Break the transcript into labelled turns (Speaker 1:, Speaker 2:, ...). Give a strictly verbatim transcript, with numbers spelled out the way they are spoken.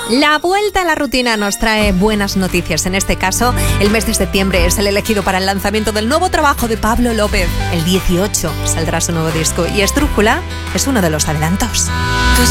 Speaker 1: La vuelta a la rutina nos trae buenas noticias. En este caso, el mes de septiembre es el elegido para el lanzamiento del nuevo trabajo de Pablo López. El dieciocho saldrá su nuevo disco y Estrújula es uno de los adelantos.